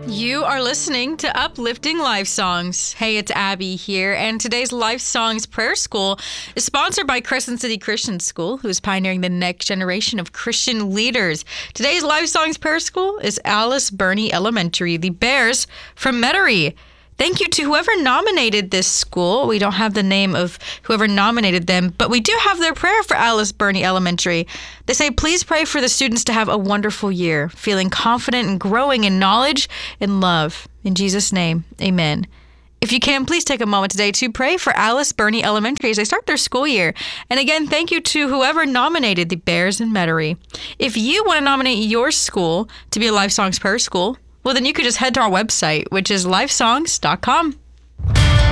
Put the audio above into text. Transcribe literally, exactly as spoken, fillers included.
You are listening to Uplifting Life Songs. Hey, it's Abby here, and today's Life Songs Prayer School is sponsored by Crescent City Christian School, who is pioneering the next generation of Christian leaders. Today's Life Songs Prayer School is Alice Burney Elementary, the Bears from Metairie. Thank you to whoever nominated this school. We don't have the name of whoever nominated them, but we do have their prayer for Alice Burney Elementary. They say, please pray for the students to have a wonderful year, feeling confident and growing in knowledge and love. In Jesus' name, amen. If you can, please take a moment today to pray for Alice Burney Elementary as they start their school year. And again, thank you to whoever nominated the Bears in Metairie. If you want to nominate your school to be a Life Songs Prayer School, well, then you could just head to our website, which is life songs dot com.